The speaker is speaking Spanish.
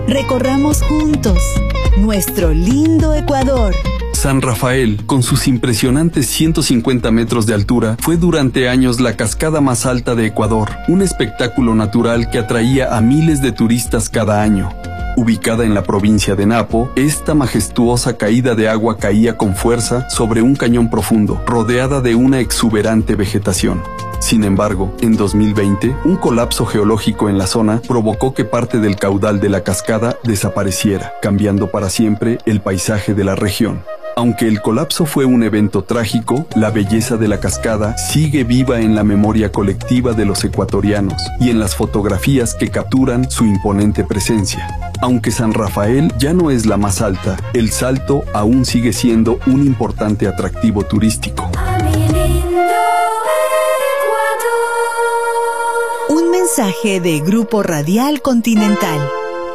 Recorramos juntos nuestro lindo Ecuador. San Rafael, con sus impresionantes 150 metros de altura, fue durante años la cascada más alta de Ecuador, un espectáculo natural que atraía a miles de turistas cada año. Ubicada en la provincia de Napo, esta majestuosa caída de agua caía con fuerza sobre un cañón profundo, rodeada de una exuberante vegetación. Sin embargo, en 2020, un colapso geológico en la zona provocó que parte del caudal de la cascada desapareciera, cambiando para siempre el paisaje de la región. Aunque el colapso fue un evento trágico, la belleza de la cascada sigue viva en la memoria colectiva de los ecuatorianos y en las fotografías que capturan su imponente presencia. Aunque San Rafael ya no es la más alta, el Salto aún sigue siendo un importante atractivo turístico. Un mensaje de Grupo Radial Continental.